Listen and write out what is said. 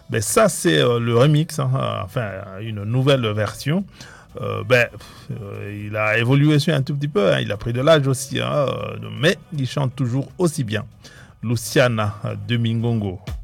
Ben ça, c'est le remix, hein, enfin, une nouvelle version. Il a évolué aussi un tout petit peu, hein, il a pris de l'âge aussi, hein, mais il chante toujours aussi bien. Luciana de Mingongo.